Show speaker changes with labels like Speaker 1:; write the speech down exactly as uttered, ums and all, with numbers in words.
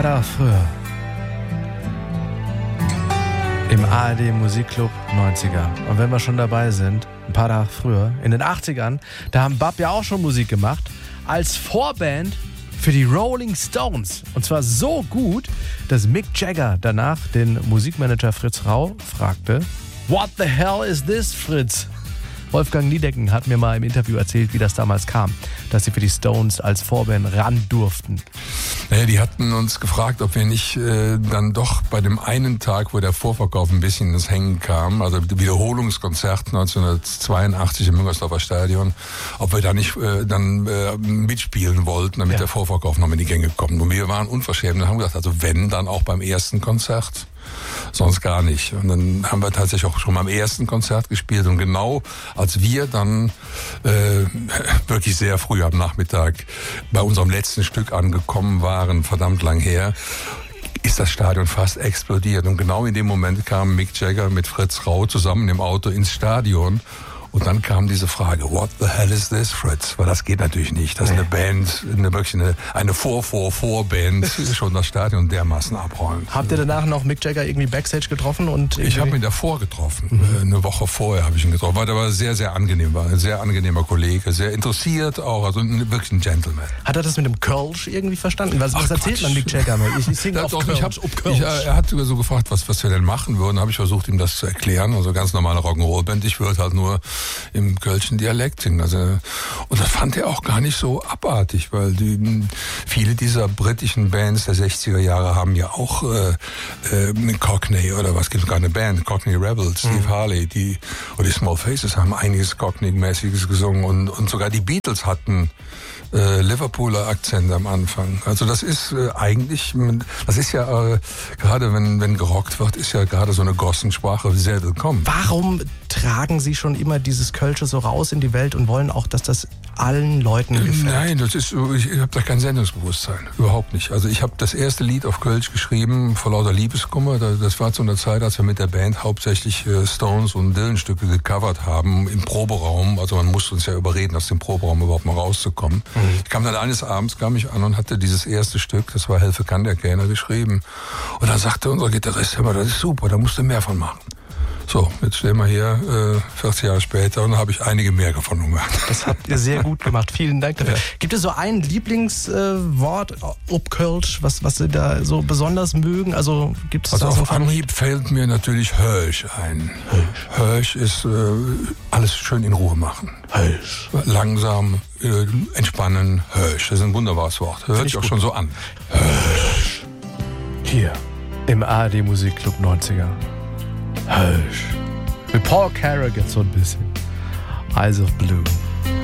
Speaker 1: paar Tage früher. Im A R D Musikclub neunziger. Und wenn wir schon dabei sind, ein paar Tage früher, in den achtzigern, da haben Bab ja auch schon Musik gemacht, als Vorband für die Rolling Stones. Und zwar so gut, dass Mick Jagger danach den Musikmanager Fritz Rau fragte: What the hell is this, Fritz? Wolfgang Niedecken hat mir mal im Interview erzählt, wie das damals kam, dass sie für die Stones als Vorband ran durften.
Speaker 2: Naja, die hatten uns gefragt, ob wir nicht äh, dann doch bei dem einen Tag, wo der Vorverkauf ein bisschen ins Hängen kam, also Wiederholungskonzert neunzehnhundertzweiundachtzig im Müngersdorfer Stadion, ob wir da nicht äh, dann äh, mitspielen wollten, damit ja. der Vorverkauf noch in die Gänge kommt. Und wir waren unverschämt und haben gesagt, also wenn, dann auch beim ersten Konzert. Sonst gar nicht. Und dann haben wir tatsächlich auch schon beim ersten Konzert gespielt. Und genau als wir dann äh, wirklich sehr früh am Nachmittag bei unserem letzten Stück angekommen waren, verdammt lang her, ist das Stadion fast explodiert. Und genau in dem Moment kam Mick Jagger mit Fritz Rau zusammen im Auto ins Stadion. Und dann kam diese Frage, what the hell is this, Fritz? Weil das geht natürlich nicht, dass nee. eine Band, eine wirklich eine, eine Vor-Vor-Vor-Band schon das Stadion dermaßen abräumt.
Speaker 1: Habt ihr danach noch Mick Jagger irgendwie Backstage getroffen? Und
Speaker 2: ich habe ihn davor getroffen, mhm. eine Woche vorher habe ich ihn getroffen, weil er aber sehr, sehr angenehm war, ein sehr angenehmer Kollege, sehr interessiert auch, also wirklich ein Gentleman.
Speaker 1: Hat er das mit dem Kölsch irgendwie verstanden? Was, was erzählt man Mick Jagger? Ich, ich singe auf Kölsch.
Speaker 2: Ich hab's, ich, er hat so gefragt, was, was wir denn machen würden, habe ich versucht, ihm das zu erklären, also ganz normale Rock'n'Roll-Band, ich würde halt nur im kölschen Dialekt singen. Also, und das fand er auch gar nicht so abartig, weil die, viele dieser britischen Bands der sechziger Jahre haben ja auch äh, äh, Cockney oder was gibt es gar eine Band, Cockney Rebels, mhm. Steve Harley, die oder die Small Faces haben einiges Cockney-mäßiges gesungen und, und sogar die Beatles hatten äh, Liverpooler Akzent am Anfang. Also das ist äh, eigentlich, das ist ja äh, gerade wenn wenn gerockt wird, ist ja gerade so eine Gossensprache sehr willkommen.
Speaker 1: Warum tragen Sie schon immer dieses Kölsche so raus in die Welt und wollen auch, dass das allen Leuten gefällt?
Speaker 2: Nein, das ist, ich habe da kein Sendungsbewusstsein, überhaupt nicht. Also ich habe das erste Lied auf Kölsch geschrieben, vor lauter Liebeskummer. Das war zu einer Zeit, als wir mit der Band hauptsächlich Stones und Dylan-Stücke gecovert haben im Proberaum. Also man musste uns ja überreden, aus dem Proberaum überhaupt mal rauszukommen. Mhm. Ich kam dann eines Abends, kam ich an und hatte dieses erste Stück, das war Helfe kann der Kellner, geschrieben. Und dann sagte unser Gitarrist, hör mal, das ist super, da musst du mehr von machen. So, jetzt stehen wir hier äh, vierzig Jahre später und habe ich einige mehr davon gemacht.
Speaker 1: Das habt ihr sehr gut gemacht. Vielen Dank dafür. Ja. Gibt es so ein Lieblingswort, äh, ob Kölsch, was, was Sie da so besonders mögen? Also gibt es
Speaker 2: also
Speaker 1: da so
Speaker 2: auf Anhieb fällt mir natürlich Hölsch ein. Hölsch, Hölsch ist äh, alles schön in Ruhe machen.
Speaker 1: Hölsch.
Speaker 2: Langsam, äh, entspannen, Hölsch. Das ist ein wunderbares Wort. Hört sich auch gut. Schon so an. Hölsch.
Speaker 1: Hier im A R D Musikclub neunziger. Hölsch. Mit Paul Carrack jetzt so ein bisschen. Eyes of Blue.